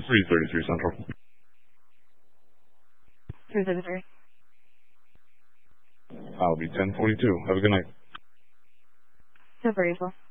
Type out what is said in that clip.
333 Central. 333. I'll be 1042. Have a good night. Super useful.